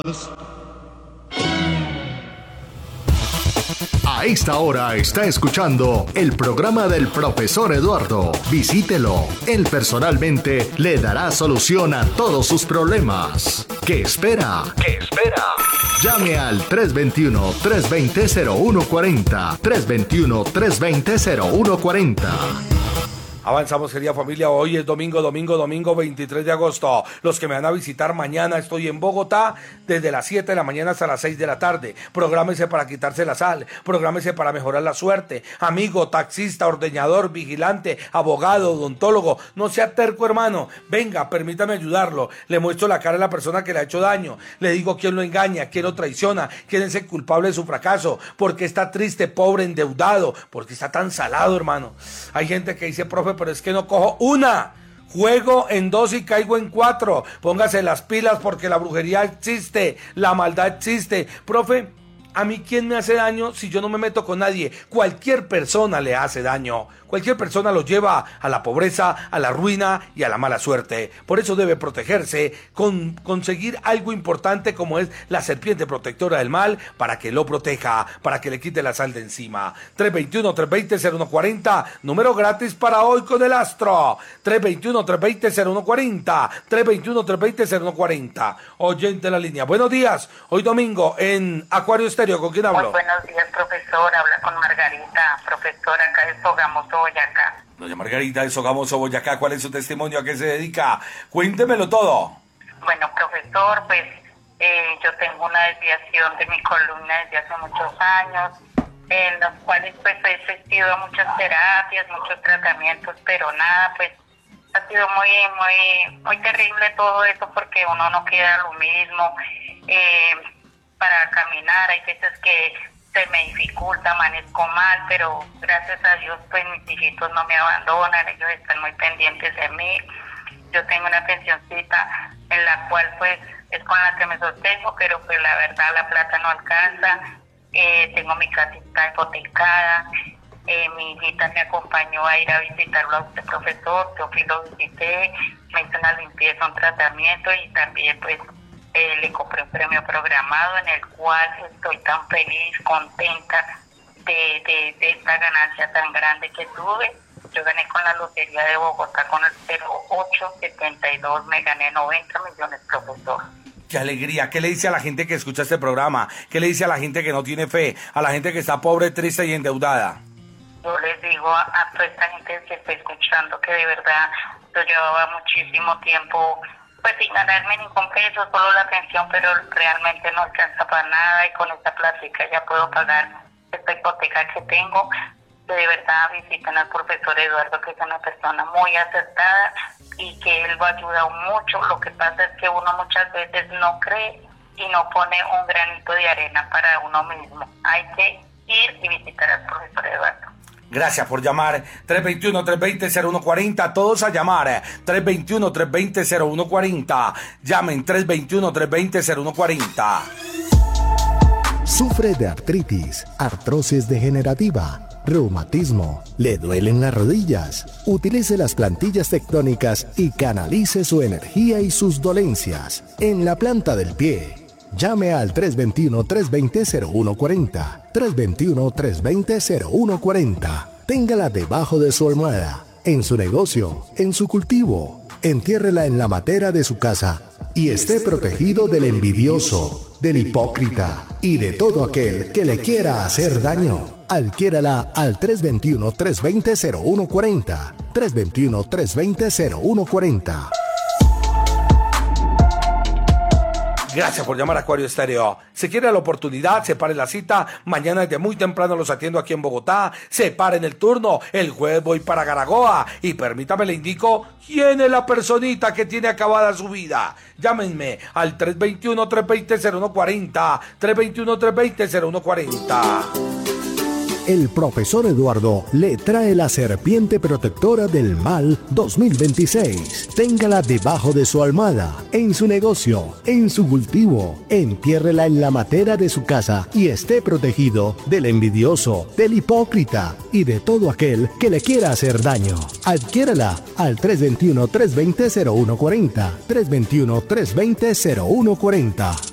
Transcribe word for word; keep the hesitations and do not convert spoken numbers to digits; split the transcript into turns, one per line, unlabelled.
A esta hora está escuchando el programa del profesor Eduardo. Visítelo. Él personalmente le dará solución a todos sus problemas. ¿Qué espera? ¿Qué espera? Llame al tres dos uno, tres dos cero, cero uno cuatro cero, tres dos uno, tres dos cero, cero uno cuatro cero.
Avanzamos, querida familia. Hoy es domingo, domingo, domingo veintitrés de agosto. Los que me van a visitar mañana, estoy en Bogotá desde las siete de la mañana hasta las seis de la tarde. Prográmese para quitarse la sal, prográmese para mejorar la suerte. Amigo, taxista, ordeñador, vigilante, abogado, odontólogo, no sea terco, hermano. Venga, permítame ayudarlo. Le muestro la cara a la persona que le ha hecho daño. Le digo quién lo engaña, quién lo traiciona, quién es el culpable de su fracaso, por qué está triste, pobre, endeudado, por qué está tan salado, hermano. Hay gente que dice, profe, pero es que no cojo una. Juego en dos y caigo en cuatro. Póngase las pilas porque la brujería existe, la maldad existe. Profe, ¿a mí quién me hace daño si yo no me meto con nadie? Cualquier persona le hace daño. Cualquier persona lo lleva a la pobreza, a la ruina y a la mala suerte. Por eso debe protegerse, con conseguir algo importante como es la serpiente protectora del mal para que lo proteja, para que le quite la sal de encima. tres dos uno, tres dos cero, cero uno cuatro cero, número gratis para hoy con el astro. tres dos uno, tres dos cero, cero uno cuatro cero, tres dos uno, tres dos cero, cero uno cuatro cero. Oyente en la línea. Buenos días, hoy domingo en Acuario Estéreo. ¿Con quién hablo?
Muy buenos días, profesor. Habla con Margarita, profesora acá de Sogamoso, Boyacá.
Doña Margarita de Sogamoso, Boyacá, ¿cuál es su testimonio? ¿A qué se dedica? Cuéntemelo todo.
Bueno, profesor, pues eh, yo tengo una desviación de mi columna desde hace muchos años, en los cuales pues he asistido a muchas terapias, muchos tratamientos, pero nada, pues ha sido muy, muy, muy terrible todo eso porque uno no queda lo mismo. Eh, para caminar, hay veces que se me dificulta, amanezco mal, pero gracias a Dios pues mis hijitos no me abandonan, ellos están muy pendientes de mí. Yo tengo una pensioncita en la cual pues es con la que me sostengo, pero pues la verdad la plata no alcanza. Eh, tengo mi casita hipotecada, eh, mi hijita me acompañó a ir a visitarlo a usted, profesor, yo fui lo visité, me hizo una limpieza, un tratamiento y también pues Eh, le compré un premio programado en el cual estoy tan feliz, contenta de, de, de esta ganancia tan grande que tuve. Yo gané con la Lotería de Bogotá con el cero ocho setenta y dos, me gané noventa millones, profesor.
¡Qué alegría! ¿Qué le dice a la gente que escucha este programa? ¿Qué le dice a la gente que no tiene fe? A la gente que está pobre, triste y endeudada.
Yo les digo a, a toda esta gente que está escuchando que de verdad yo llevaba muchísimo tiempo pues sin ganarme ningún peso, solo la pensión, pero realmente no alcanza para nada y con esta plática ya puedo pagar esta hipoteca que tengo. De verdad visiten al profesor Eduardo, que es una persona muy acertada y que él lo ayuda mucho. Lo que pasa es que uno muchas veces no cree y no pone un granito de arena para uno mismo. Hay que ir y visitar al profesor Eduardo.
Gracias por llamar. tres dos uno, tres dos cero, cero uno cuatro cero. Todos a llamar. tres dos uno, tres dos cero, cero uno cuatro cero. Llamen tres dos uno, tres dos cero, cero uno cuatro cero.
Sufre de artritis, artrosis degenerativa, reumatismo, le duelen las rodillas. Utilice las plantillas tectónicas y canalice su energía y sus dolencias en la planta del pie. Llame al tres dos uno, tres dos cero, cero uno cuatro cero, tres dos uno, tres dos cero, cero uno cuatro cero. Téngala debajo de su almohada, en su negocio, en su cultivo. Entiérrela en la matera de su casa y esté protegido del envidioso, del hipócrita y de todo aquel que le quiera hacer daño. Adquiérala al tres dos uno, tres dos cero, cero uno cuatro cero, tres dos uno, tres dos cero, cero uno cuatro cero.
Gracias por llamar a Acuario Estéreo. Si quiere la oportunidad, separe la cita. Mañana desde muy temprano los atiendo aquí en Bogotá. Separen el turno. El jueves voy para Garagoa. Y permítame le indico quién es la personita que tiene acabada su vida. Llámenme al tres dos uno, tres dos cero, cero uno cuatro cero. tres dos uno, tres dos cero, cero uno cuatro cero.
El profesor Eduardo le trae la serpiente protectora del mal dos mil veintiséis. Téngala debajo de su almohada, en su negocio, en su cultivo. Entiérrela en la matera de su casa y esté protegido del envidioso, del hipócrita y de todo aquel que le quiera hacer daño. Adquiérala al tres dos uno, tres dos cero, cero uno cuatro cero, tres dos uno, tres dos cero, cero uno cuatro cero.